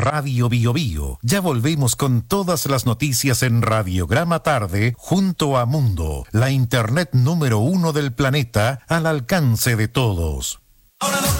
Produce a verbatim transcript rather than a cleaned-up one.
Radio Bio Bio. Ya volvemos con todas las noticias en Radiograma Tarde junto a Mundo, la internet número uno del planeta al alcance de todos.